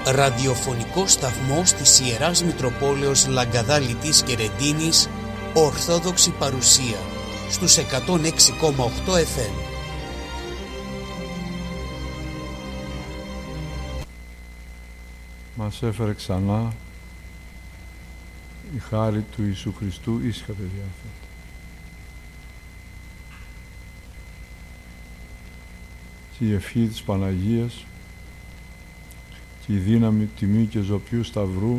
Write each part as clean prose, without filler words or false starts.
ραδιοφωνικό σταθμός της Ιεράς Μητροπόλεως Λαγκαδάλητης και Ρεντίνης, Ορθόδοξη παρουσία, στους 106,8 FM. Μας έφερε ξανά η χάρη του Ιησού Χριστού, ήσυχα παιδιά αυτά. Και η ευχή της Παναγίας και η δύναμη τιμή και ζωπιού Σταυρού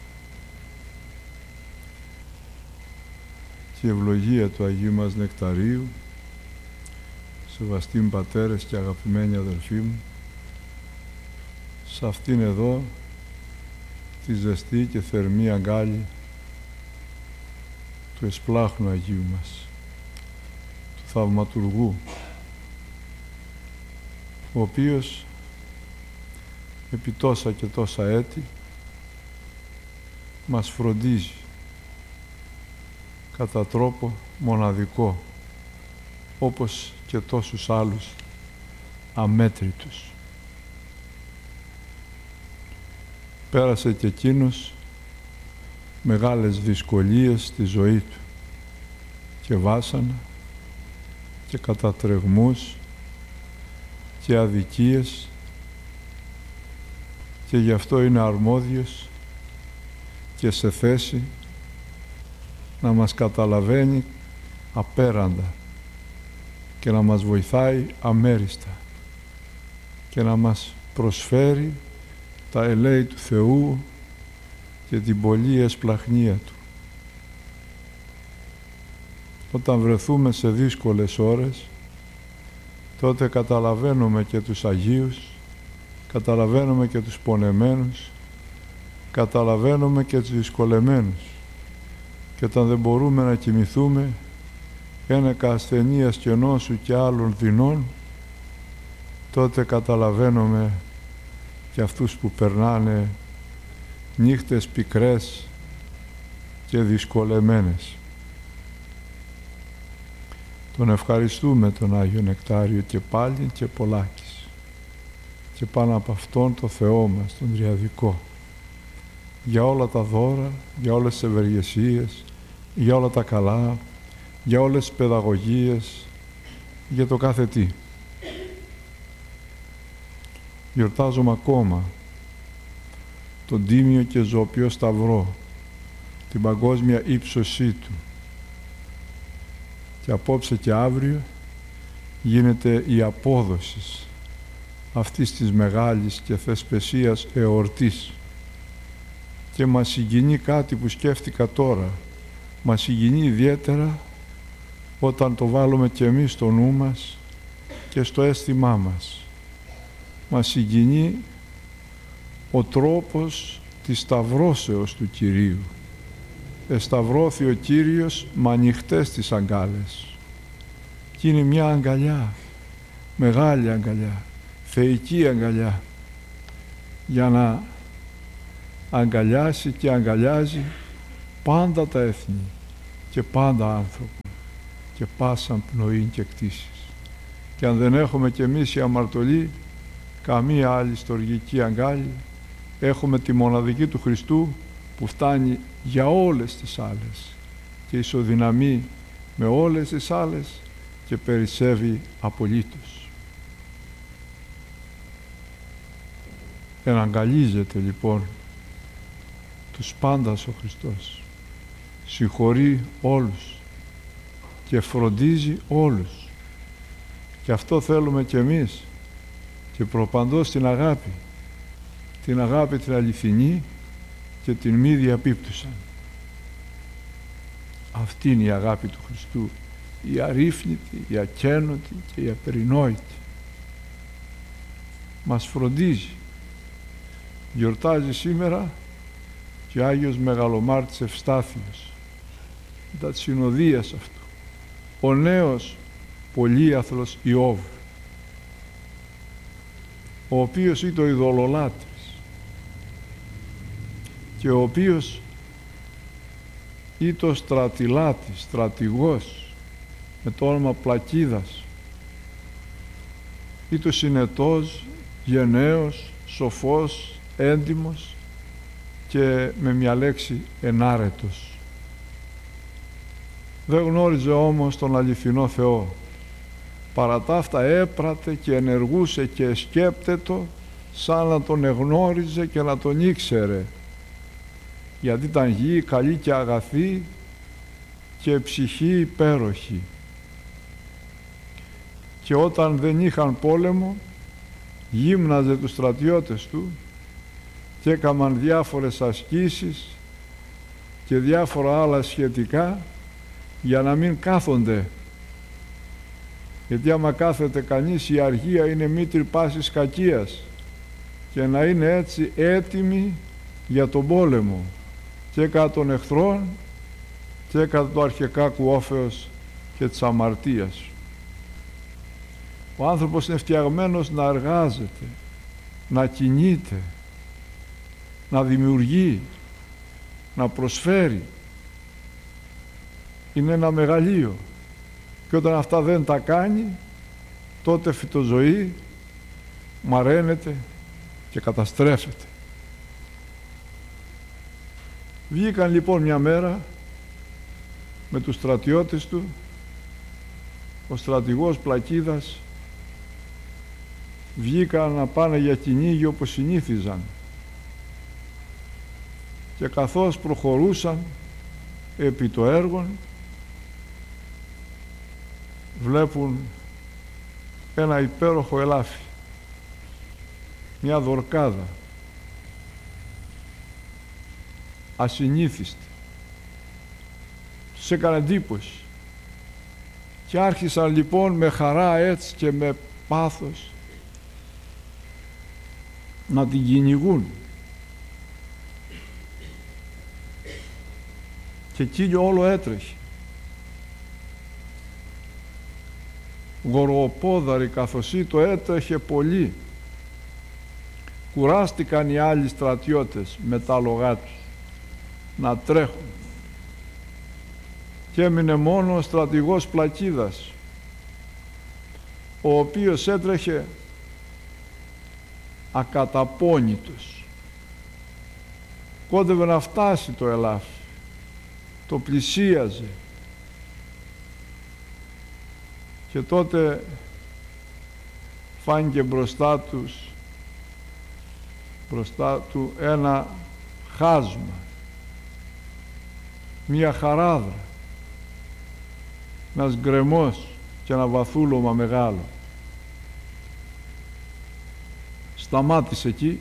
και η ευλογία του Αγίου μας Νεκταρίου, σεβαστοί μου πατέρες και αγαπημένοι αδελφοί μου, σε αυτήν εδώ τη ζεστή και θερμή αγκάλη του εσπλάχνου Αγίου μας, του Θαυματουργού, ο οποίος επί τόσα και τόσα έτη μας φροντίζει κατά τρόπο μοναδικό, όπως και τόσους άλλους αμέτρητους. Πέρασε και εκείνος μεγάλες δυσκολίες στη ζωή του και βάσανα και κατατρεγμούς και αδικίες, και γι' αυτό είναι αρμόδιος και σε θέση να μας καταλαβαίνει απέραντα και να μας βοηθάει αμέριστα και να μας προσφέρει τα ελέη του Θεού και την πολλή εσπλαχνία Του. Όταν βρεθούμε σε δύσκολες ώρες, τότε καταλαβαίνουμε και τους Αγίους, καταλαβαίνουμε και τους πονεμένους, καταλαβαίνουμε και τους δυσκολεμένους. Και όταν δεν μπορούμε να κοιμηθούμε, ένεκα ασθενείας και νόσου και άλλων δεινών, τότε καταλαβαίνουμε και αυτούς που περνάνε νύχτες πικρές και δυσκολεμένες. Τον ευχαριστούμε τον Άγιο Νεκτάριο και πάλι και πολλάκις, και πάνω από αυτόν το Θεό μας, τον Τριαδικό, για όλα τα δώρα, για όλες τις ευεργεσίες, για όλα τα καλά, για όλες τις παιδαγωγίες, για το κάθε τι. Γιορτάζουμε ακόμα τον τίμιο και ζώπιο Σταυρό, την παγκόσμια ύψωσή Του, και απόψε και αύριο γίνεται η απόδοση αυτής της μεγάλης και θεσπεσίας εορτής, και μας συγκινεί κάτι που σκέφτηκα τώρα. Μας συγκινεί ιδιαίτερα όταν το βάλουμε και εμείς στο νου μας και στο αίσθημά μας. Μας συγκινεί ο τρόπος της σταυρώσεως του Κυρίου. Εσταυρώθη ο Κύριος με ανοιχτές τις αγκάλες. Και είναι μια αγκαλιά, μεγάλη αγκαλιά, θεϊκή αγκαλιά, για να αγκαλιάσει και αγκαλιάζει πάντα τα έθνη και πάντα άνθρωπο και πάσαν πνοήν και κτήσεις. Και αν δεν έχουμε κι εμείς η αμαρτωλή καμία άλλη στοργική αγκάλη, έχουμε τη μοναδική του Χριστού που φτάνει για όλες τις άλλες και ισοδυναμεί με όλες τις άλλες και περισσεύει απολύτως. Εναγκαλίζεται λοιπόν τους πάντας ο Χριστός, συγχωρεί όλους και φροντίζει όλους, και αυτό θέλουμε κι εμείς, και προπαντός την αγάπη την αληθινή και την μη διαπίπτουσα. Αυτή είναι η αγάπη του Χριστού, η αρρύθμιτη, η ακένωτη και η απερινόητη. Μας φροντίζει. Γιορτάζει σήμερα και ο Άγιος Μεγαλομάρτης Ευστάθιος, μετά της συνοδείας αυτού, ο νέος πολύαθλος Ιώβ, ο οποίος ήταν ο ειδωλολάτρης και ο οποίος ήταν στρατιλάτης, στρατηγός με το όνομα Πλακίδας, ήταν συνετός, γενναίος, σοφός, έντιμος και με μια λέξη ενάρετος. Δεν γνώριζε όμως τον αληθινό Θεό. Παρά τα αυτά έπρατε και ενεργούσε και σκέπτετο σαν να τον εγνώριζε και να τον ήξερε, γιατί ήταν γη καλή και αγαθή και ψυχή υπέροχη. Και όταν δεν είχαν πόλεμο, γύμναζε τους στρατιώτες του και έκαναν διάφορες ασκήσεις και διάφορα άλλα σχετικά για να μην κάθονται, γιατί άμα κάθεται κανείς η αργία είναι μήτρη πάσης κακίας, και να είναι έτσι έτοιμοι για τον πόλεμο και κατά των εχθρών και κατά το αρχικάκου όφεως και της αμαρτίας. Ο άνθρωπος είναι φτιαγμένος να εργάζεται, να κινείται, να δημιουργεί, να προσφέρει. Είναι ένα μεγαλείο, και όταν αυτά δεν τα κάνει, τότε φυτοζωή μαραίνεται και καταστρέφεται. Βγήκαν λοιπόν μια μέρα με τους στρατιώτες του, ο στρατηγός Πλακίδας, βγήκαν να πάνε για κυνήγι όπως συνήθιζαν, και καθώς προχωρούσαν επί το έργο, βλέπουν ένα υπέροχο ελάφι, μια δορκάδα ασυνήθιστη. Τους έκανε εντύπωση και άρχισαν λοιπόν με χαρά έτσι και με πάθος να την κυνηγούν. Και εκείνο όλο έτρεχε, γοργοπόδαρη καθώς το έτρεχε πολύ. Κουράστηκαν οι άλλοι στρατιώτες με τα λογά τους να τρέχουν, και έμεινε μόνο ο στρατηγός Πλακίδας, ο οποίος έτρεχε ακαταπώνητος. Κόντευε να φτάσει το ελάφι, το πλησίαζε, και τότε φάνηκε μπροστά του ένα χάσμα, μία χαράδρα, ένας γκρεμός και ένα βαθούλωμα μεγάλο. Σταμάτησε εκεί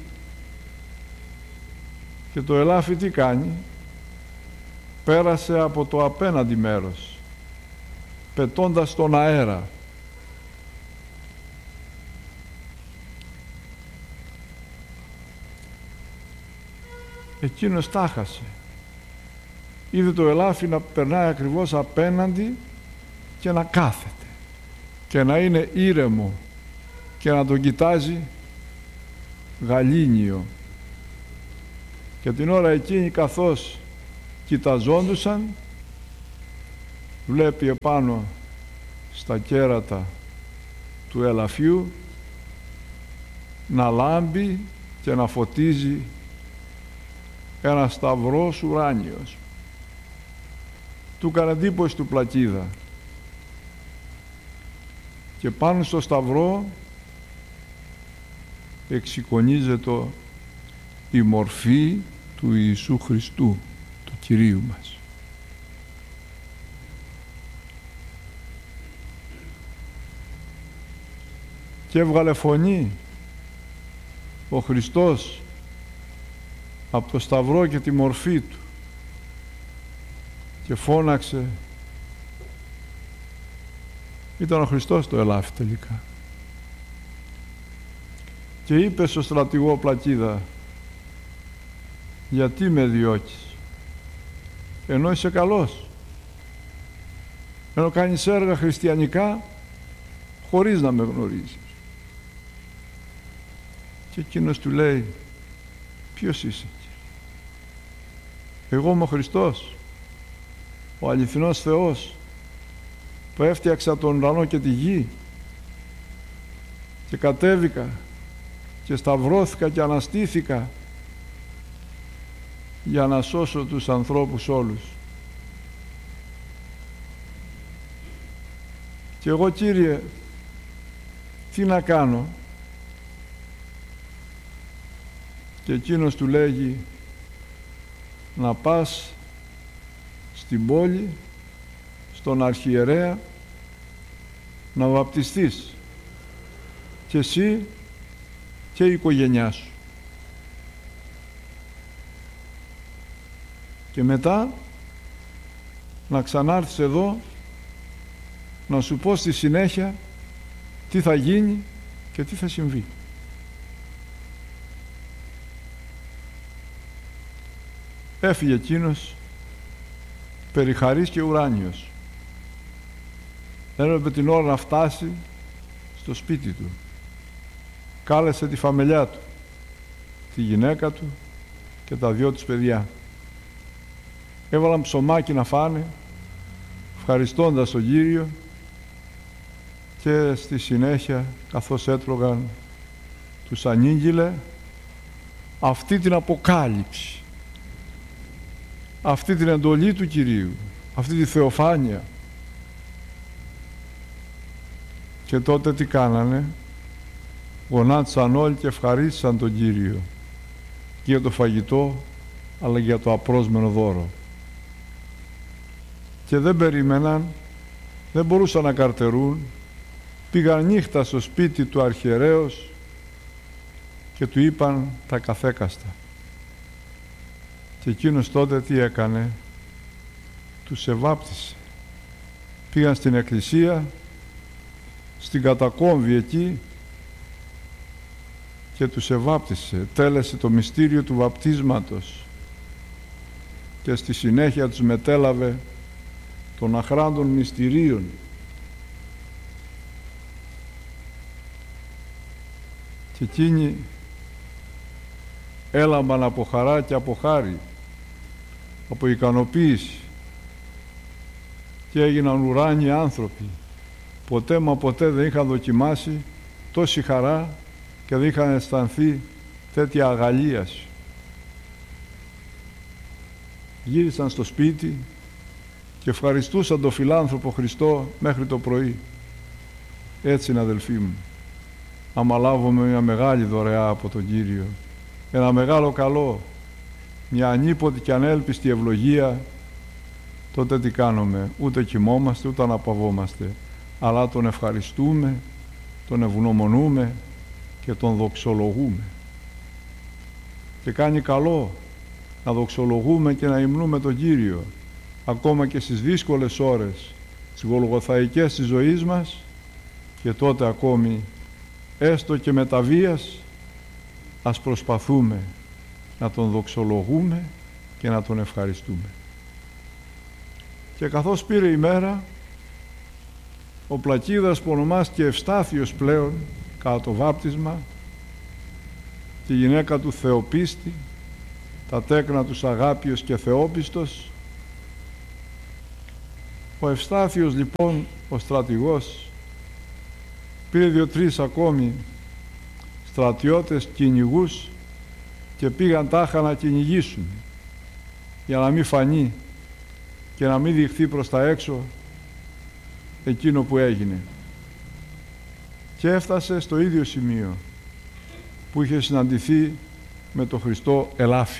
και το ελάφι τι κάνει? Πέρασε από το απέναντι μέρος, πετώντας στον αέρα. Εκείνος τάχασε. Είδε το ελάφι να περνάει ακριβώς απέναντι και να κάθεται και να είναι ήρεμο και να τον κοιτάζει γαλήνιο. Και την ώρα εκείνη, καθώς κοιταζόντουσαν, βλέπει επάνω στα κέρατα του ελαφιού να λάμπει και να φωτίζει ένα σταυρός ουράνιος. Του έκανε εντύπωση του Πλακίδα, και πάνω στο σταυρό εξεικονίζεται η μορφή του Ιησού Χριστού, του Κυρίου μας. Και έβγαλε φωνή ο Χριστός από το σταυρό και τη μορφή του και φώναξε. Ήταν ο Χριστός το ελάφι τελικά. Και είπε στο στρατηγό Πλακίδα, γιατί με διώκεις, ενώ είσαι καλός, ενώ κάνεις έργα χριστιανικά χωρίς να με γνωρίζεις? Και εκείνος του λέει, ποιος είσαι? Εγώ είμαι ο Χριστός, ο αληθινός Θεός, που έφτιαξα τον ουρανό και τη γη, και κατέβηκα και σταυρώθηκα και αναστήθηκα για να σώσω τους ανθρώπους όλους. Και εγώ, Κύριε, τι να κάνω? Και εκείνος του λέγει, να πας στην πόλη, στον αρχιερέα, να βαπτιστείς και εσύ και η οικογένειά σου. Και μετά να ξανάρθεις εδώ να σου πω στη συνέχεια τι θα γίνει και τι θα συμβεί. Έφυγε εκείνος περιχαρής και ουράνιος. Έπρεπε την ώρα να φτάσει στο σπίτι του. Κάλεσε τη φαμελιά του, τη γυναίκα του και τα δυο τους παιδιά. Έβαλαν ψωμάκι να φάνε, ευχαριστώντας τον Κύριο, και στη συνέχεια, καθώς έτρωγαν, τους ανήγγειλε αυτή την αποκάλυψη, αυτή την εντολή του Κυρίου, αυτή τη θεοφάνεια. Και τότε τι κάνανε? Γονάτισαν όλοι και ευχαρίστησαν τον Κύριο και για το φαγητό, αλλά και για το απρόσμενο δώρο. Και δεν περίμεναν, δεν μπορούσαν να καρτερούν. Πήγαν νύχτα στο σπίτι του αρχιερέως και του είπαν τα καθέκαστα. Και εκείνος τότε τι έκανε? Τους εβάπτισε. Πήγαν στην εκκλησία, στην κατακόμβη εκεί, και τους εβάπτισε. Τέλεσε το μυστήριο του βαπτίσματος και στη συνέχεια τους μετέλαβε των αχράντων μυστηρίων. Και εκείνοι έλαμπαν από χαρά και από χάρη, από ικανοποίηση, και έγιναν ουράνιοι άνθρωποι. Ποτέ μα ποτέ δεν είχαν δοκιμάσει τόση χαρά και δεν είχαν αισθανθεί τέτοια αγαλίαση. Γύρισαν στο σπίτι και ευχαριστούσαν τον φιλάνθρωπο Χριστό μέχρι το πρωί. Έτσι είναι, αδελφοί μου, άμα λάβουμε μια μεγάλη δωρεά από τον Κύριο, ένα μεγάλο καλό, μια ανίποτη και ανέλπιστη ευλογία, τότε τι κάνουμε? Ούτε κοιμόμαστε, ούτε αναπαυόμαστε, αλλά τον ευχαριστούμε, τον ευγνωμονούμε και τον δοξολογούμε. Και κάνει καλό να δοξολογούμε και να υμνούμε τον Κύριο, ακόμα και στις δύσκολες ώρες, στις γολγοθαϊκές της ζωής μας, και τότε ακόμη, έστω και με τα βίας, ας προσπαθούμε να τον δοξολογούμε και να τον ευχαριστούμε. Και καθώς πήρε η μέρα, ο Πλακίδας, που ονομάστηκε Ευστάθιος πλέον κατά το βάπτισμα, τη γυναίκα του Θεοπίστη, τα τέκνα τους Αγάπιος και Θεόπιστος, ο Ευστάθιος λοιπόν, ο στρατηγός, πήρε 2-3 ακόμη στρατιώτες κυνηγούς και πήγαν τάχα να κυνηγήσουν, για να μην φανεί και να μην δειχθεί προς τα έξω εκείνο που έγινε. Και έφτασε στο ίδιο σημείο που είχε συναντηθεί με τον Χριστό ελάφι.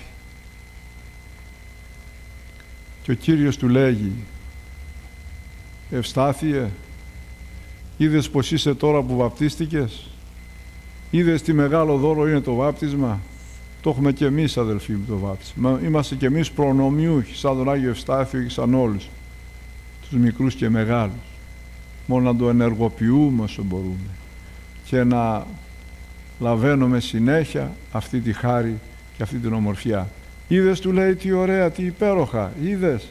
Και ο Κύριος του λέγει, Ευστάθιε, είδες πως είσαι τώρα που βαπτίστηκες? Είδες τι μεγάλο δώρο είναι το βάπτισμα? Το έχουμε και εμείς, αδελφοί μου, το βάπτισμα. Είμαστε και εμείς προνομιούχοι σαν τον Άγιο Ευστάθιο και σαν όλους τους μικρούς και μεγάλους. Μόνο να το ενεργοποιούμε όσο μπορούμε και να λαβαίνουμε συνέχεια αυτή τη χάρη και αυτή την ομορφιά. Είδες, του λέει, τι ωραία, τι υπέροχα, είδες?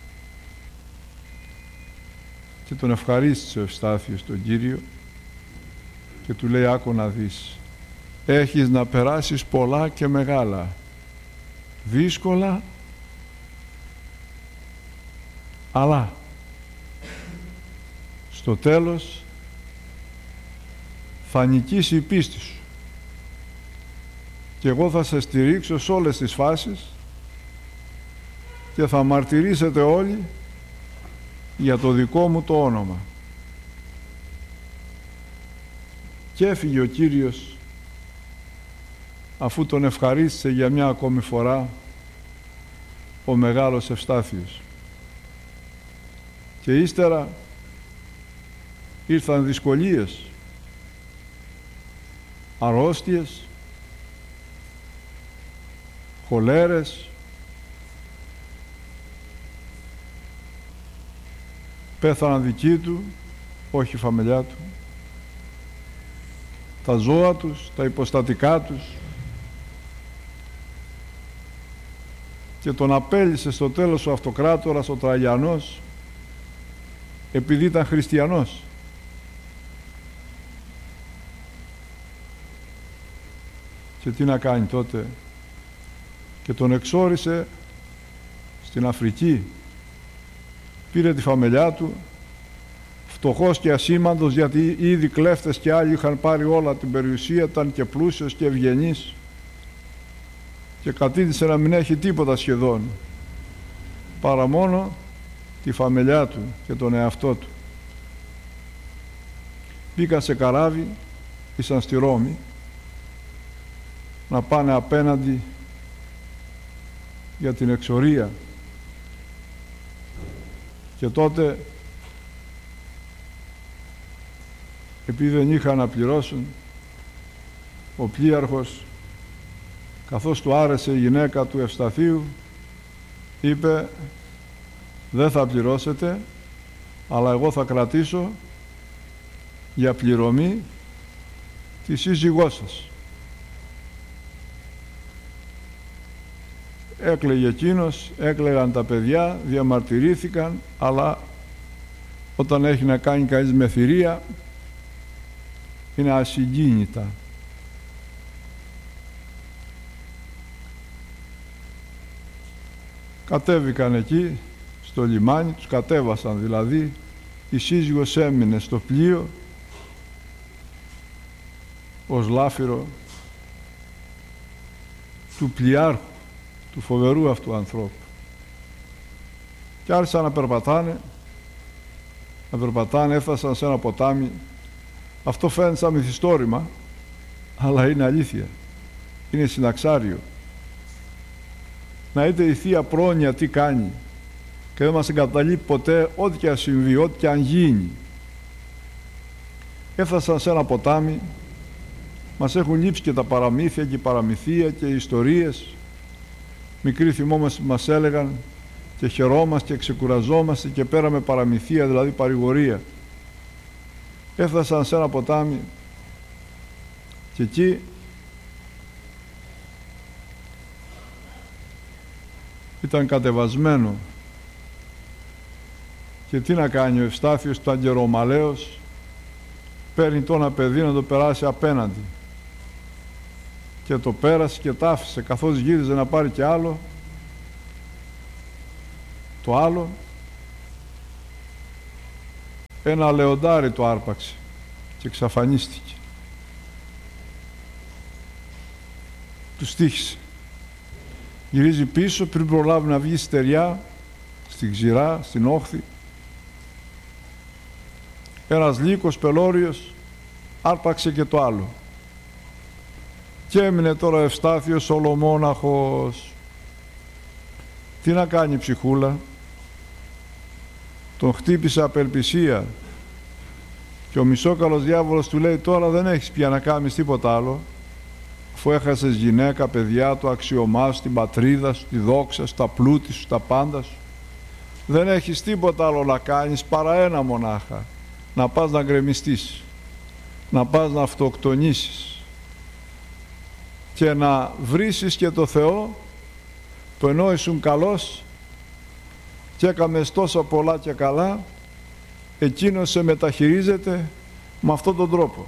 Και τον ευχαρίστησε ο Ευστάθιος τον Κύριο και του λέει, άκου να δεις, έχεις να περάσεις πολλά και μεγάλα, δύσκολα, αλλά στο τέλος θα νικήσει η πίστη σου και εγώ θα σε στηρίξω σε όλες τις φάσεις και θα μαρτυρήσετε όλοι για το δικό μου το όνομα. Και έφυγε ο Κύριος, αφού τον ευχαρίστησε για μια ακόμη φορά ο μεγάλος Ευστάθιος. Και ύστερα ήρθαν δυσκολίες, αρρώστιες, χολέρες, πέθαναν δικοί του, όχι η φαμελιά του, τα ζώα τους, τα υποστατικά τους, και τον απέλυσε στο τέλος ο αυτοκράτορας, ο Τραγιανός, επειδή ήταν χριστιανός. Και τι να κάνει τότε? Και τον εξόρισε στην Αφρική. Πήρε τη φαμελιά του, φτωχός και ασήμαντος, γιατί ήδη κλέφτες και άλλοι είχαν πάρει όλα την περιουσία, ήταν και πλούσιος και ευγενής, και κατήντησε να μην έχει τίποτα σχεδόν, παρά μόνο τη φαμελιά του και τον εαυτό του. Μπήκαν σε καράβι, ήσαν στη Ρώμη, να πάνε απέναντι για την εξορία. Και τότε, επειδή δεν είχαν να πληρώσουν, ο πλοίαρχος, καθώς του άρεσε η γυναίκα του Ευσταθίου, είπε: δεν θα πληρώσετε, αλλά εγώ θα κρατήσω για πληρωμή τη σύζυγό σας. Έκλαιγε εκείνος, έκλαιγαν τα παιδιά, διαμαρτυρήθηκαν, αλλά όταν έχει να κάνει κανείς με θηρία, είναι ασυγκίνητα. Κατέβηκαν εκεί στο λιμάνι, τους κατέβασαν δηλαδή, η σύζυγος έμεινε στο πλοίο ως λάφυρο του πλοιάρχου, του φοβερού αυτού ανθρώπου. Και άρχισαν να περπατάνε, έφτασαν σε ένα ποτάμι. Αυτό φαίνεται σαν μυθιστόρημα, αλλά είναι αλήθεια, είναι συναξάριο. Να είτε η Θεία Πρόνοια τι κάνει, και δεν μας εγκαταλείπει ποτέ, ό,τι και αν συμβεί, ό,τι και αν γίνει. Έφτασαν σε ένα ποτάμι, μας έχουν λείψει και τα παραμύθια και η παραμυθία και οι ιστορίες. Μικροί θυμόμαστε μας έλεγαν, και χαιρόμαστε και ξεκουραζόμαστε, και πέραμε παραμυθία, δηλαδή παρηγορία. Έφτασαν σε ένα ποτάμι και εκεί ήταν κατεβασμένο, και τι να κάνει ο Ευστάθιος του Αγγερομαλαίος? Παίρνει το ένα παιδί να το περάσει απέναντι, και το πέρασε και τ' άφησε. Καθώς γύριζε να πάρει και άλλο, το άλλο ένα λεοντάρι το άρπαξε και εξαφανίστηκε. Του στοίχησε. Γυρίζει πίσω πριν προλάβει να βγει στεριά, στην ξηρά, στην όχθη. Ένας λύκος πελώριος άρπαξε και το άλλο. Και έμεινε τώρα ο Ευστάθιος ολομόναχος. Τι να κάνει η ψυχούλα? Τον χτύπησε απελπισία, και ο μισόκαλος διάβολος του λέει: τώρα δεν έχεις πια να κάνεις τίποτα άλλο, αφού έχασες γυναίκα, παιδιά, το αξιωμά σου, την πατρίδα σου, τη δόξα σου, τα πλούτη σου, τα πάντα σου. Δεν έχεις τίποτα άλλο να κάνεις παρά ένα μονάχα, να πας να γκρεμιστείς, να πας να αυτοκτονήσεις και να βρίσεις και το Θεό, που ενώ ήσουν καλός και έκαμες τόσα πολλά και καλά, εκείνος σε μεταχειρίζεται με αυτόν τον τρόπο.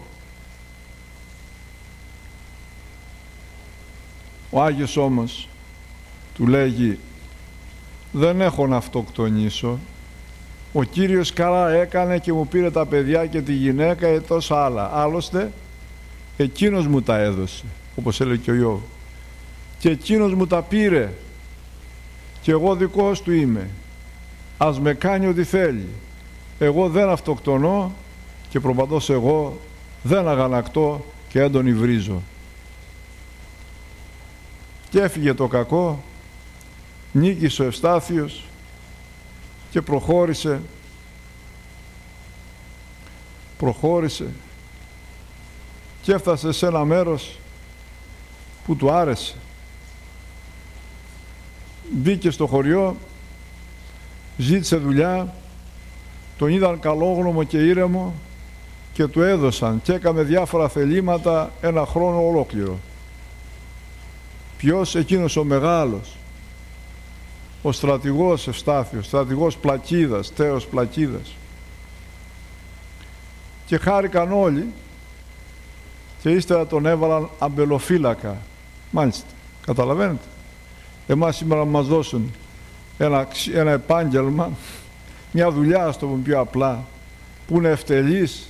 Ο Άγιος όμως του λέγει: δεν έχω να αυτοκτονήσω, ο Κύριος καλά έκανε και μου πήρε τα παιδιά και τη γυναίκα και τόσα άλλα, άλλωστε εκείνος μου τα έδωσε, όπως έλεγε και ο Ιώβ, και εκείνος μου τα πήρε, και εγώ δικός του είμαι. Ας με κάνει ό,τι θέλει. Εγώ δεν αυτοκτονώ και προπαντός εγώ δεν αγανακτώ και δεν τον υβρίζω. Και έφυγε το κακό, νίκησε ο Ευστάθιος και προχώρησε και έφτασε σε ένα μέρος που του άρεσε. Μπήκε στο χωριό, ζήτησε δουλειά, τον είδαν καλόγνωμο και ήρεμο και του έδωσαν και έκαμε διάφορα θελήματα ένα χρόνο ολόκληρο. Ποιος? Εκείνος ο μεγάλος, ο στρατηγός Ευστάθιος, στρατηγός Πλακίδας, τέος Πλακίδας. Και χάρηκαν όλοι και ύστερα τον έβαλαν αμπελοφύλακα. Μάλιστα, καταλαβαίνετε. Εμάς σήμερα μας δώσουν ένα επάγγελμα, μια δουλειά, στο πούμε πιο απλά, που είναι ευτελής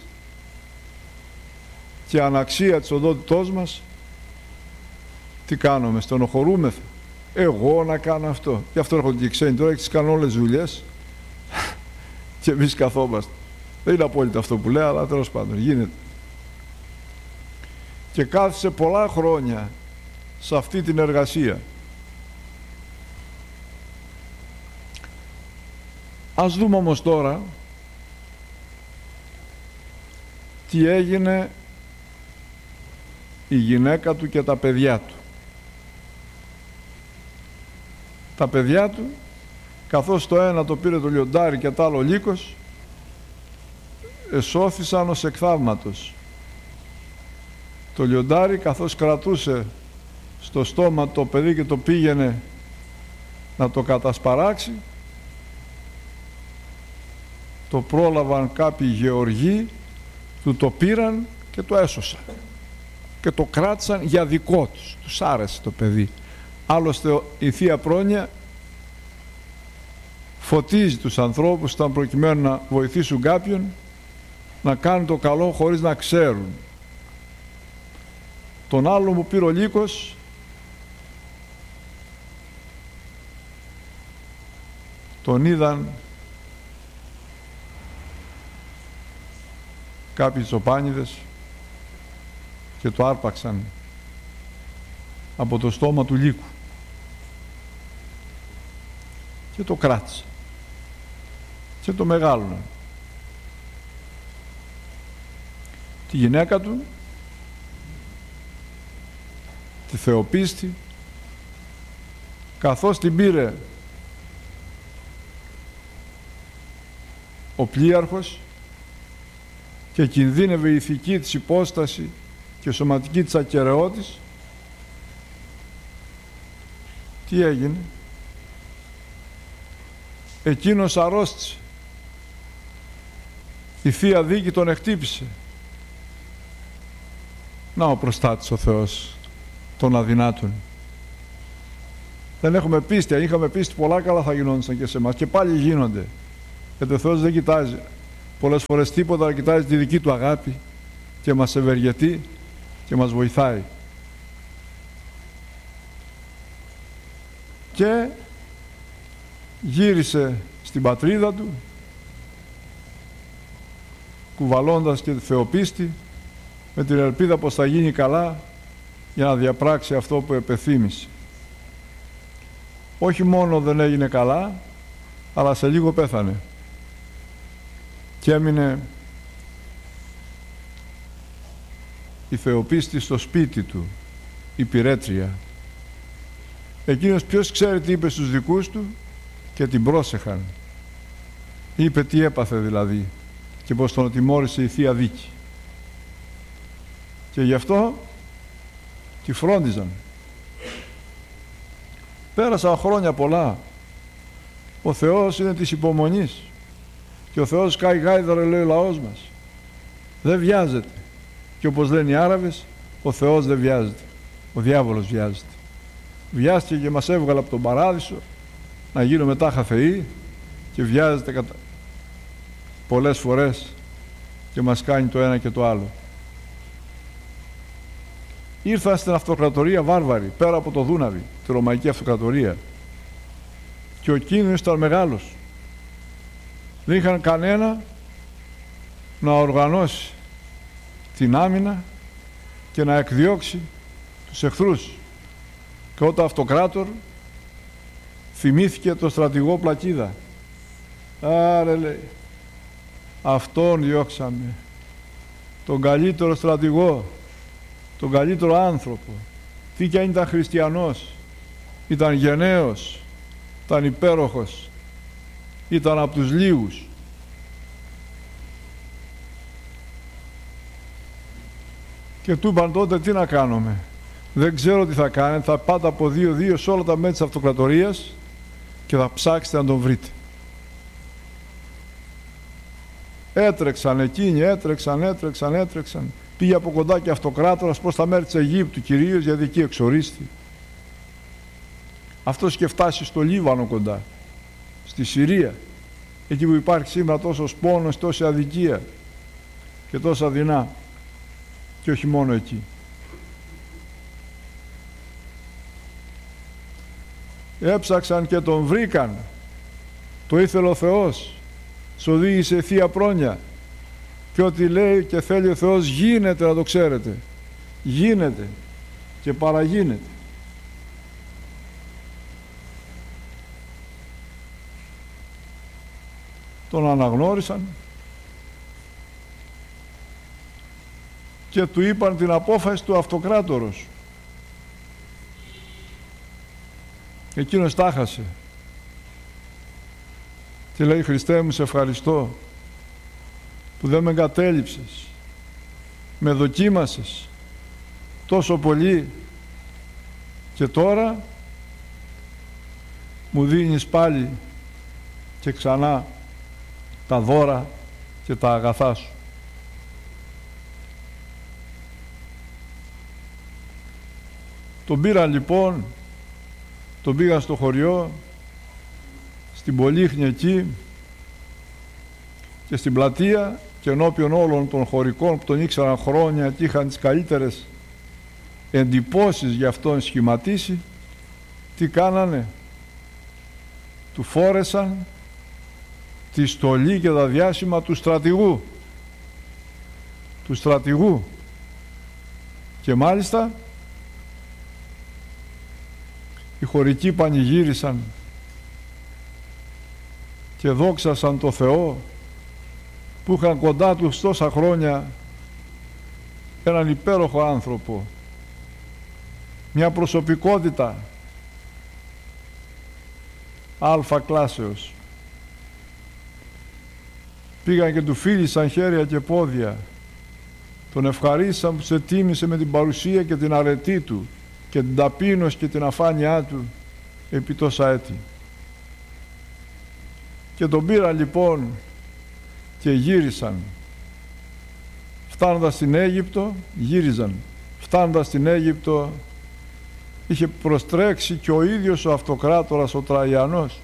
και αναξία της οντότητός μας. Τι κάνουμε? Στενοχωρούμεθα. Εγώ να κάνω αυτό? Γι' αυτό έρχονται και οι ξένοι τώρα, έχεις κάνει όλες τις δουλειές και εμείς καθόμαστε. Δεν είναι απόλυτα αυτό που λέει, αλλά τέλος πάντων γίνεται. Και κάθισε πολλά χρόνια σε αυτή την εργασία. Ας δούμε όμως τώρα τι έγινε η γυναίκα του και τα παιδιά του. Τα παιδιά του, καθώς το ένα το πήρε το λιοντάρι και το άλλο λύκος, εσώθησαν ως εκ θαύματος. Το λιοντάρι, καθώς κρατούσε στο στόμα το παιδί και το πήγαινε να το κατασπαράξει, το πρόλαβαν κάποιοι γεωργοί, του το πήραν και το έσωσαν και το κράτησαν για δικό τους. Τους άρεσε το παιδί. Άλλωστε η Θεία Πρόνοια φωτίζει τους ανθρώπους όταν προκειμένου να βοηθήσουν κάποιον να κάνουν το καλό χωρίς να ξέρουν. Τον άλλο που πήρε ο λύκος, τον είδαν κάποιοι τσοπάνιδες και το άρπαξαν από το στόμα του λύκου και το κράτησε και το μεγάλωναν. Τη γυναίκα του, τη Θεοπίστη, καθώς την πήρε ο πλοίαρχος και κινδύνευε η ηθική της υπόσταση και σωματική της ακεραιότης, τι έγινε? Εκείνος αρρώστησε. Η Θεία Δίκη τον εκτύπησε. Να ο προστάτης ο Θεός των αδυνάτων. Δεν έχουμε πίστη. Αν είχαμε πίστη, πολλά καλά θα γινόντουσαν και σε εμάς. Και πάλι γίνονται. Γιατί ο Θεός δεν κοιτάζει πολλές φορές τίποτα, αλλά κοιτάζει τη δική του αγάπη και μας ευεργετεί και μας βοηθάει. Και γύρισε στην πατρίδα του, κουβαλώντας και τη Θεοπίστη, με την ελπίδα πως θα γίνει καλά για να διαπράξει αυτό που επεθύμησε. Όχι μόνο δεν έγινε καλά, αλλά σε λίγο πέθανε και έμεινε η Θεοπίστη στο σπίτι του, η πυρέτρια. Εκείνος ποιος ξέρει τι είπε στους δικούς του και την πρόσεχαν. Είπε τι έπαθε δηλαδή και πως τον τιμώρησε η Θεία Δίκη. Και γι' αυτό τη φρόντιζαν. Πέρασαν χρόνια πολλά. Ο Θεός είναι της υπομονής και ο Θεός κάει γάιδαρο, λέει ο λαός μας. Δεν βιάζεται. Και όπως λένε οι Άραβες, ο Θεός δεν βιάζεται. Ο διάβολος βιάζεται. Βιάστηκε και μας έβγαλε από τον παράδεισο να γίνουμε τάχα θεοί και βιάζεται πολλές φορές και μας κάνει το ένα και το άλλο. Ήρθαν στην αυτοκρατορία βάρβαροι πέρα από το Δούναβι, τη Ρωμαϊκή Αυτοκρατορία, και ο κίνδυνος ήταν μεγάλος. Δεν είχαν κανένα να οργανώσει την άμυνα και να εκδιώξει τους εχθρούς. Και όταν ο αυτοκράτορ θυμήθηκε το στρατηγό Πλακίδα. Άρα λέει, αυτόν διώξαμε, τον καλύτερο στρατηγό, τον καλύτερο άνθρωπο. Τι κι αν ήταν χριστιανός, ήταν γενναίος, ήταν υπέροχος, ήταν από τους λίγους. Και του είπαν τότε, τι να κάνουμε, δεν ξέρω τι θα κάνετε, θα πάτε από 2-2 σε όλα τα μέρη της αυτοκρατορίας και θα ψάξετε να τον βρείτε. Έτρεξαν εκείνοι, έτρεξαν. Πήγε από κοντά και αυτοκράτορας προς τα μέρη της Αιγύπτου κυρίως, γιατί εκεί εξορίστη. Αυτός και φτάσει στο Λίβανο κοντά, στη Συρία, εκεί που υπάρχει σήμερα τόσος πόνος, τόση αδικία και τόσα δεινά, και όχι μόνο εκεί. Έψαξαν και τον βρήκαν, το ήθελε ο Θεός, σου οδήγησε Θεία Πρόνοια, και ό,τι λέει και θέλει ο Θεός γίνεται, να το ξέρετε, γίνεται και παραγίνεται. Τον αναγνώρισαν και του είπαν την απόφαση του αυτοκράτορος. Εκείνος τα χάσε και λέει, Χριστέ μου, σε ευχαριστώ που δεν με εγκατέλειψες, με δοκίμασες τόσο πολύ και τώρα μου δίνεις πάλι και ξανά τα δώρα και τα αγαθά σου. Τον πήραν λοιπόν, τον πήγαν στο χωριό, στην Πολύχνη εκεί και στην πλατεία, και ενώπιον όλων των χωρικών που τον ήξεραν χρόνια και είχαν τις καλύτερες εντυπώσεις για αυτόν σχηματίσει, τι κάνανε, του φόρεσαν τη στολή και τα διάσημα του στρατηγού, και μάλιστα οι χωρικοί πανηγύρισαν και δόξασαν το Θεό που είχαν κοντά τους τόσα χρόνια έναν υπέροχο άνθρωπο, μια προσωπικότητα αλφα κλάσεως. Πήγαν και του φίλησαν χέρια και πόδια, τον ευχαρίστησαν που σε τίμησε με την παρουσία και την αρετή του και την ταπείνωση και την αφάνειά του επί τόσα έτη. Και τον πήραν λοιπόν και γύρισαν. Φτάνοντας στην Αίγυπτο, φτάνοντας στην Αίγυπτο, είχε προστρέξει και ο ίδιος ο αυτοκράτορας ο Τραϊανός,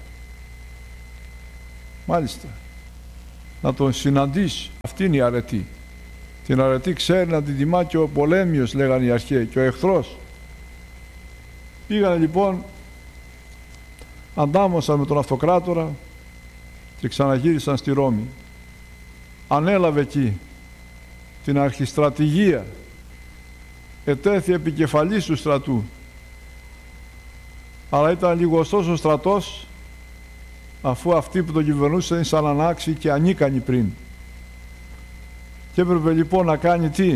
μάλιστα, να τον συναντήσει. Αυτή είναι η αρετή. Την αρετή ξέρει να την τιμά και ο πολέμιος, λέγανε οι αρχαίοι, και ο εχθρός. Πήγανε λοιπόν, αντάμωσαν με τον αυτοκράτορα και ξαναγύρισαν στη Ρώμη. Ανέλαβε εκεί την αρχιστρατηγία, ετέθη επικεφαλής του στρατού, αλλά ήταν λιγοστός ο στρατός, αφού αυτοί που τον κυβερνούσαν είναι σαν ανάξιοι και ανίκανοι πριν. Και έπρεπε λοιπόν να κάνει τι?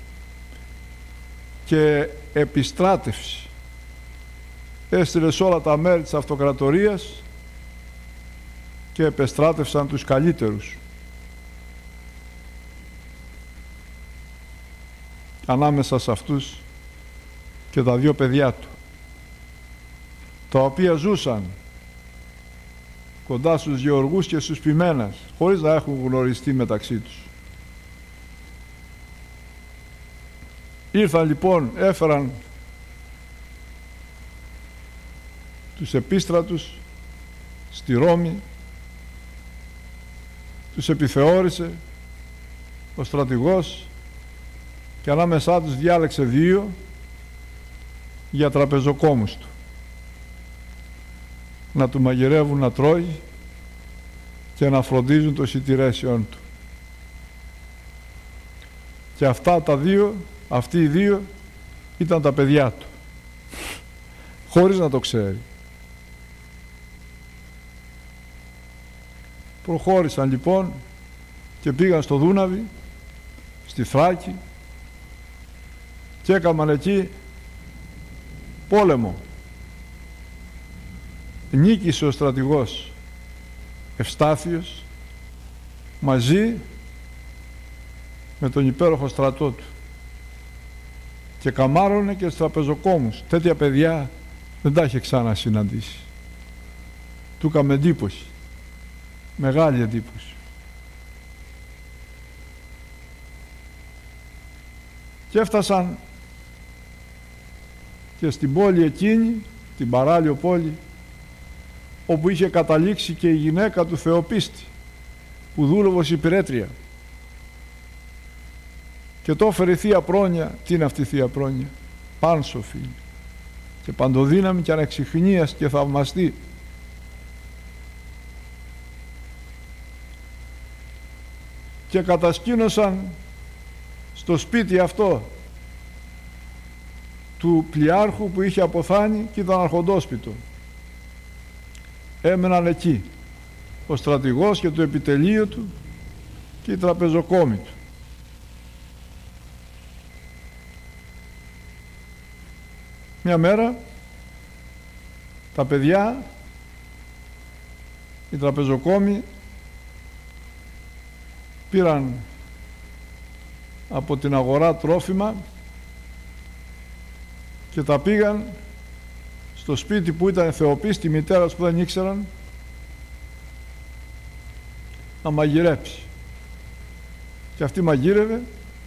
Και επιστράτευση. Έστειλε σε όλα τα μέρη της αυτοκρατορίας και επεστράτευσαν τους καλύτερους. Ανάμεσα σε αυτούς και τα δύο παιδιά του, τα οποία ζούσαν κοντά στους γεωργούς και στους ποιμένας, χωρίς να έχουν γνωριστεί μεταξύ τους. Ήρθαν λοιπόν, έφεραν τους επίστρατους στη Ρώμη, τους επιθεώρησε ο στρατηγός και ανάμεσά τους διάλεξε δύο για τραπεζοκόμους του. να του μαγειρεύουν να τρώει και να φροντίζουν το σιτηρέσιον του. Και αυτοί οι δύο ήταν τα παιδιά του, χωρίς να το ξέρει. Προχώρησαν λοιπόν και πήγαν στο Δούναβι, στη Θράκη, και έκαναν εκεί πόλεμο. Νίκησε ο στρατηγός Ευστάθιος μαζί με τον υπέροχο στρατό του και καμάρωνε και στους τραπεζοκόμους. Τέτοια παιδιά δεν τα είχε ξανασυναντήσει. Του έκαμε εντύπωση, μεγάλη εντύπωση. Και έφτασαν και στην πόλη εκείνη, την παράλιο πόλη, όπου είχε καταλήξει και η γυναίκα του Θεοπίστη, που δούλευε ως υπηρέτρια. Και το έφερε η Θεία Πρόνοια. Τι είναι αυτή η Θεία Πρόνοια? Πάνσοφη και παντοδύναμη και ανεξιχνίαστη και θαυμαστή. Και κατασκήνωσαν στο σπίτι αυτό του πλοιάρχου που είχε αποθάνει και ήταν αρχοντόσπιτο. Έμεναν εκεί ο στρατηγός και το επιτελείο του και οι τραπεζοκόμοι του. Μια μέρα τα παιδιά, οι τραπεζοκόμοι, πήραν από την αγορά τρόφιμα και τα πήγαν στο σπίτι που ήταν Θεοπίστη, μητέρας που δεν ήξεραν, να μαγειρέψει. Και αυτή μαγείρευε,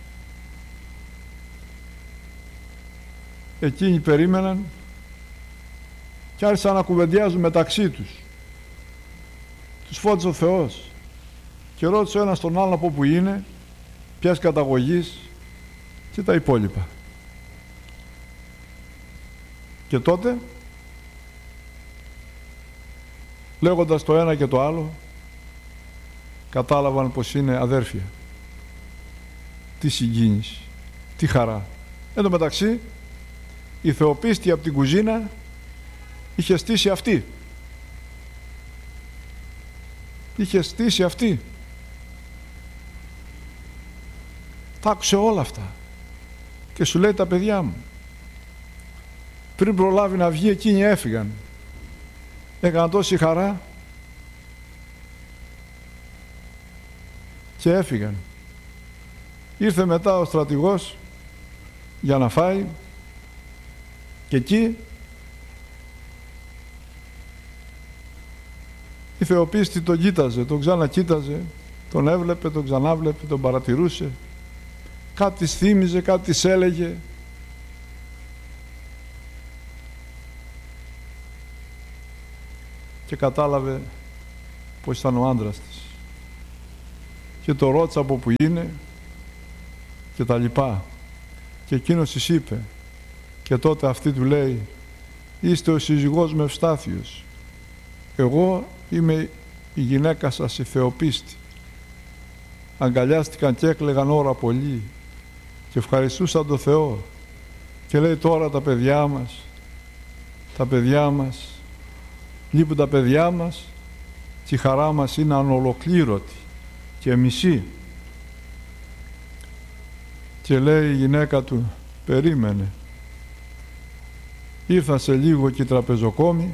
εκείνοι περίμεναν και άρχισαν να κουβεντιάζουν μεταξύ τους. Τους φώτισε ο Θεός και ρώτησε ο ένας τον άλλον από που είναι, ποιας καταγωγής και τα υπόλοιπα. Και τότε, λέγοντας το ένα και το άλλο, κατάλαβαν πως είναι αδέρφια. Τι συγκίνηση, τι χαρά. Εν τω μεταξύ, η Θεοπίστη από την κουζίνα είχε στήσει αυτή. Είχε στήσει αυτή. Τα άκουσε όλα αυτά και σου λέει: τα παιδιά μου, πριν προλάβει να βγει, εκείνοι έφυγαν. Έκαναν τόση χαρά και έφυγαν. Ήρθε μετά ο στρατηγός για να φάει και εκεί η Θεοπίστη τον κοίταζε, τον ξανακοίταζε, τον έβλεπε, τον ξανάβλεπε, τον παρατηρούσε. Κάτι της θύμιζε, κάτι της έλεγε. Και κατάλαβε πως ήταν ο άντρας της. Και το ρώτησε από που είναι και τα λοιπά. Και εκείνος της είπε, και τότε αυτή του λέει: είστε ο σύζυγός με Ευστάθιος. Εγώ είμαι η γυναίκα σας η Θεοπίστη. Αγκαλιάστηκαν και έκλαιγαν ώρα πολύ και ευχαριστούσαν τον Θεό. Και λέει: τώρα τα παιδιά μας, λείπουν τα παιδιά μας και η χαρά μας είναι ανολοκλήρωτη και μισή. Και λέει η γυναίκα του: περίμενε. Ήρθαν σε λίγο και οι τραπεζοκόμοι,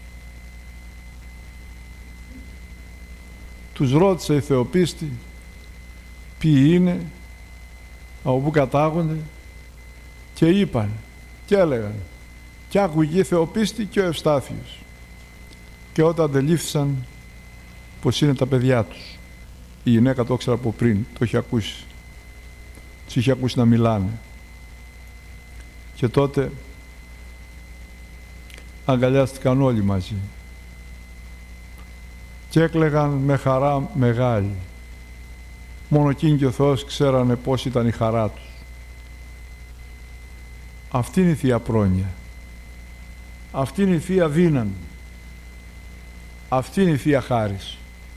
τους ρώτησε η Θεοπίστη ποιοι είναι, από πού κατάγονται, και είπαν και έλεγαν, και άκουγε η Θεοπίστη και ο Ευστάθιος. Και όταν αντελήφθησαν πως είναι τα παιδιά τους, η γυναίκα το ήξερε από πριν, το είχε ακούσει, τους είχε ακούσει να μιλάνε. Και τότε αγκαλιάστηκαν όλοι μαζί και έκλαιγαν με χαρά μεγάλη. Μόνο εκείνοι και ο Θεός ξέρανε πώς ήταν η χαρά τους. Αυτή είναι η Θεία Πρόνοια. Αυτή είναι η Θεία Δύναμη. Αυτή είναι η Θεία Χάρις.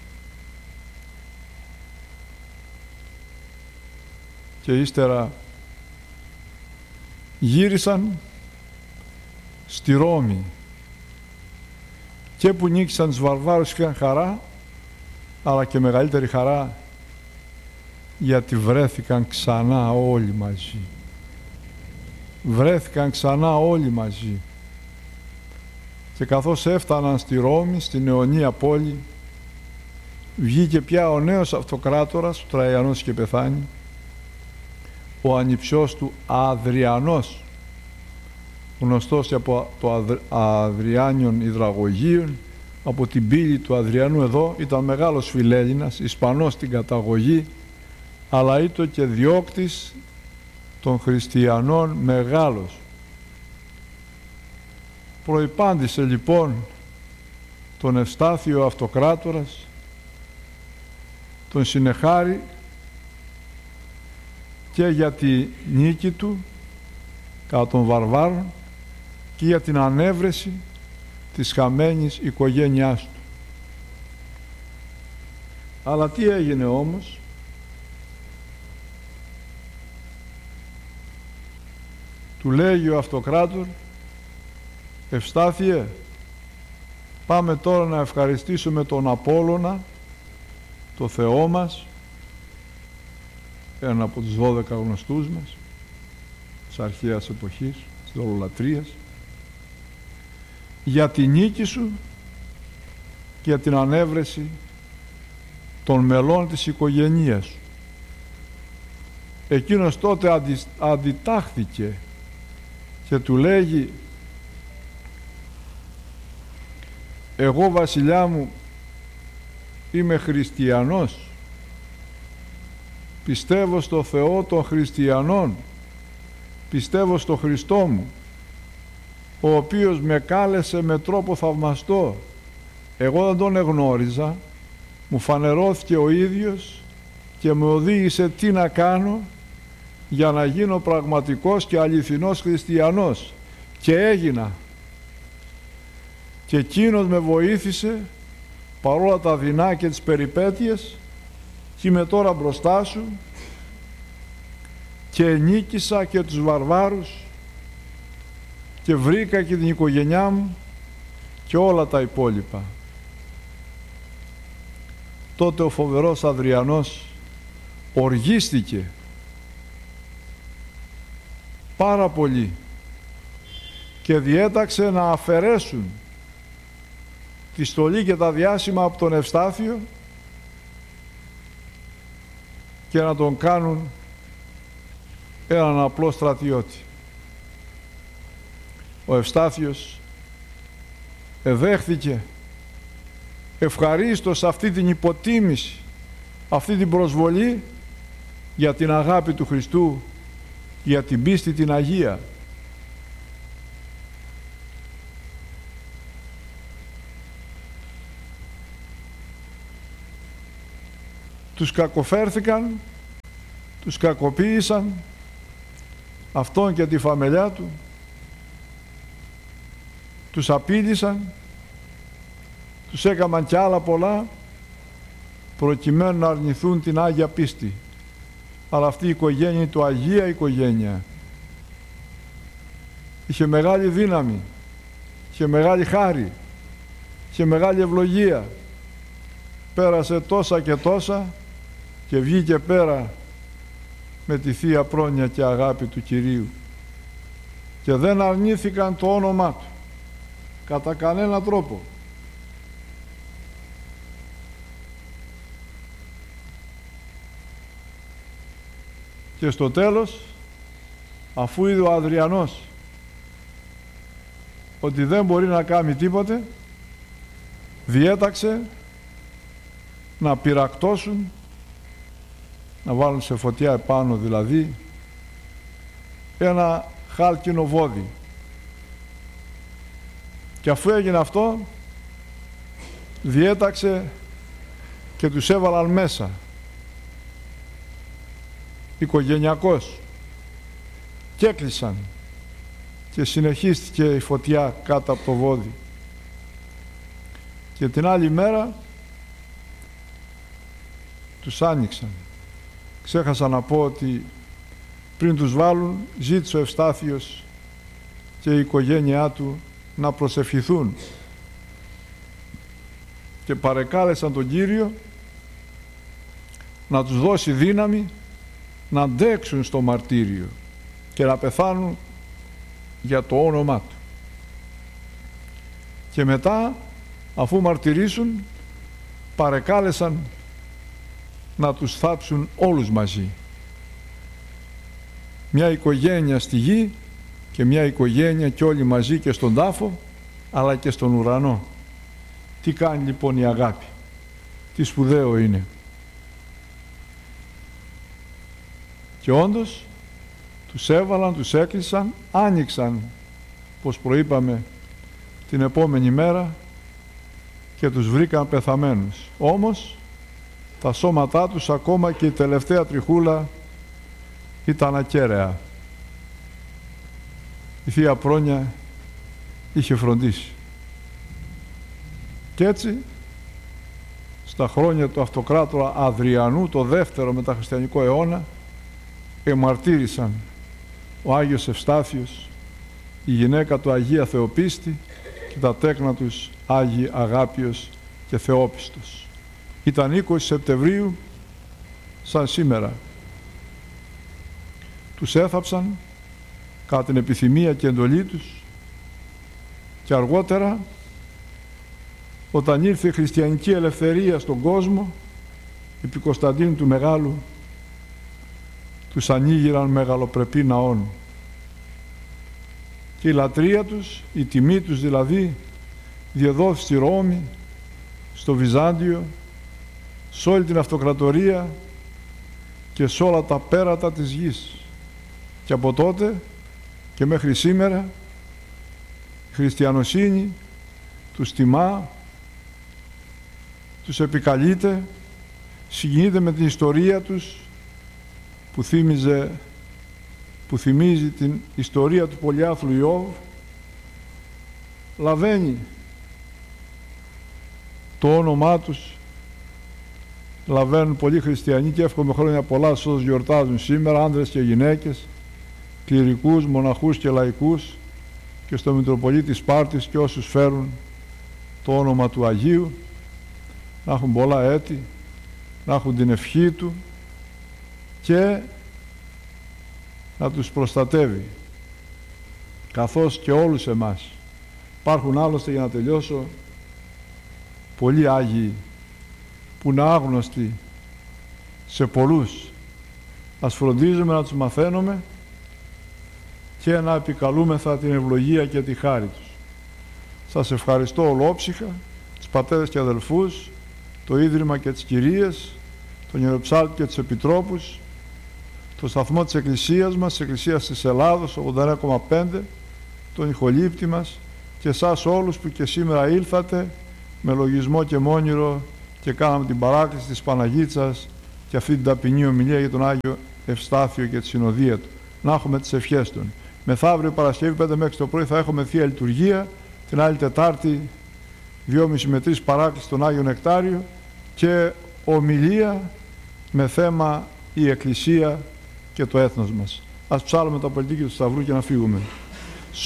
Και ύστερα γύρισαν στη Ρώμη και που νίκησαν τους βαρβάρους είχαν χαρά, αλλά και μεγαλύτερη χαρά γιατί βρέθηκαν ξανά όλοι μαζί. Βρέθηκαν ξανά όλοι μαζί. Και καθώς έφταναν στη Ρώμη, στην αιωνία πόλη, βγήκε πια ο νέος αυτοκράτορας, ο Τραϊανός είχε πεθάνει, ο ανιψιός του Αδριανός, γνωστός από το Αδριάνιον υδραγωγείων, από την πύλη του Αδριανού εδώ, ήταν μεγάλος φιλέλληνας, Ισπανός στην καταγωγή, αλλά ήταν και διώκτης των χριστιανών μεγάλος. Προϋπάντησε λοιπόν τον Ευστάθιο αυτοκράτορας, τον συνεχάρη και για τη νίκη του κατά των βαρβάρων και για την ανέβρεση της χαμένης οικογένειάς του. Αλλά τι έγινε όμως? Του λέγει ο αυτοκράτορ, Ευστάθιε, πάμε τώρα να ευχαριστήσουμε τον Απόλλωνα, το Θεό μας, έναν από τους 12 γνωστούς μας, της αρχαίας εποχής, της δολολατρίας, για τη νίκη σου και για την ανέβρεση των μελών της οικογένειας σου. Εκείνος τότε αντιτάχθηκε και του λέγει, εγώ βασιλιά μου είμαι χριστιανός, πιστεύω στο Θεό των χριστιανών, πιστεύω στο Χριστό μου, ο οποίος με κάλεσε με τρόπο θαυμαστό. Εγώ δεν τον εγνώριζα, μου φανερώθηκε ο ίδιος και με οδήγησε τι να κάνω για να γίνω πραγματικός και αληθινός χριστιανός, και έγινα. Και εκείνος με βοήθησε παρόλα τα δεινά και τις περιπέτειες και είμαι τώρα μπροστά σου και νίκησα και τους βαρβάρους και βρήκα και την οικογένειά μου και όλα τα υπόλοιπα. Τότε ο φοβερός Αδριανός οργίστηκε πάρα πολύ και διέταξε να αφαιρέσουν τη στολή και τα διάσημα από τον Ευστάθιο και να τον κάνουν έναν απλό στρατιώτη. Ο Ευστάθιος εδέχθηκε ευχαρίστως αυτή την υποτίμηση, αυτή την προσβολή για την αγάπη του Χριστού, για την πίστη την Αγία. Τους κακοφέρθηκαν, τους κακοποίησαν, αυτόν και τη φαμελιά του, τους απείλησαν, τους έκαναν κι άλλα πολλά προκειμένου να αρνηθούν την Άγια πίστη. Αλλά αυτή η οικογένεια είναι το Αγία οικογένεια. Είχε μεγάλη δύναμη, είχε μεγάλη χάρη, είχε μεγάλη ευλογία. Πέρασε τόσα και τόσα και βγήκε πέρα με τη Θεία Πρόνοια και αγάπη του Κυρίου. Και δεν αρνήθηκαν το όνομά του κατά κανένα τρόπο. Και στο τέλος, αφού είδε ο Αδριανός ότι δεν μπορεί να κάνει τίποτε, διέταξε να πυρακτώσουν, να βάλουν σε φωτιά επάνω δηλαδή, ένα χάλκινο βόδι. Και αφού έγινε αυτό, διέταξε και τους έβαλαν μέσα, οικογενειακός, και έκλεισαν και συνεχίστηκε η φωτιά κάτω από το βόδι. Και την άλλη μέρα τους άνοιξαν. Ξέχασα να πω ότι πριν τους βάλουν, ζήτησε ο Ευστάθιος και η οικογένειά του να προσευχηθούν και παρεκάλεσαν τον Κύριο να τους δώσει δύναμη να αντέξουν στο μαρτύριο και να πεθάνουν για το όνομά Του. Και μετά, αφού μαρτυρήσουν, παρεκάλεσαν να τους θάψουν όλους μαζί. Μια οικογένεια στη γη και μια οικογένεια και όλοι μαζί και στον τάφο, αλλά και στον ουρανό. Τι κάνει λοιπόν η αγάπη, τι σπουδαίο είναι. Και όντως τους έβαλαν, τους έκλεισαν, άνοιξαν, πως προείπαμε, την επόμενη μέρα και τους βρήκαν πεθαμένους. Όμως τα σώματά τους, ακόμα και η τελευταία τριχούλα, ήταν ακέραια. Η Θεία Πρόνοια είχε φροντίσει. Και έτσι, στα χρόνια του Αυτοκράτορα Αδριανού, το δεύτερο μεταχριστιανικό αιώνα, εμαρτύρησαν ο Άγιος Ευστάθιος, η γυναίκα του Αγία Θεοπίστη και τα τέκνα τους Άγιοι Αγάπιος και Θεόπιστος. Ήταν 20 Σεπτεμβρίου, σαν σήμερα. Τους έθαψαν κατά την επιθυμία και εντολή τους και αργότερα, όταν ήρθε η χριστιανική ελευθερία στον κόσμο, επί Κωνσταντίνου του Μεγάλου, τους ανοίγηραν μεγαλοπρεπή ναών. Και η λατρεία τους, η τιμή τους δηλαδή, διεδόθη στη Ρώμη, στο Βυζάντιο, σε όλη την αυτοκρατορία και σε όλα τα πέρατα της γης. Και από τότε και μέχρι σήμερα η χριστιανοσύνη τους τιμά, τους επικαλείται, συγκινείται με την ιστορία τους που θυμίζει την ιστορία του πολυάθλου Ιώβ. Λαβαίνει το όνομά τους, λαβαίνουν πολλοί χριστιανοί και εύχομαι χρόνια πολλά σε όσους γιορτάζουν σήμερα, άνδρες και γυναίκες, κληρικούς, μοναχούς και λαϊκούς, και στο Μητροπολίτη Σπάρτης και όσους φέρουν το όνομα του Αγίου, να έχουν πολλά έτη, να έχουν την ευχή Του και να τους προστατεύει, καθώς και όλους εμάς. Υπάρχουν άλλωστε, για να τελειώσω, πολλοί Άγιοι που είναι άγνωστοι σε πολλούς. Ας φροντίζουμε να τους μαθαίνουμε και να επικαλούμεθα την ευλογία και τη χάρη τους. Σας ευχαριστώ ολόψυχα, τους πατέρες και αδελφούς, το Ίδρυμα και τις Κυρίες, τον Ιεροψάλτη και τους Επιτρόπους, το σταθμό της Εκκλησίας μας, της Εκκλησίας της Ελλάδος, 89,5, τον ηχολήπτη μας και εσάς όλους που και σήμερα ήλθατε με λογισμό και μόνηρο και κάναμε την παράκληση της Παναγίτσας και αυτή την ταπεινή ομιλία για τον Άγιο Ευστάθιο και τη συνοδεία του. Να έχουμε τις ευχές του. Μεθαύριο Παρασκευή 5 μέχρι το πρωί θα έχουμε Θεία Λειτουργία, την άλλη Τετάρτη 2.30 με 3 παράκληση στον Άγιο Νεκτάριο και ομιλία με θέμα η Εκκλησία και το έθνος μας. Ας ψάλουμε τα πολιτική του Σταυρού και να φύγουμε.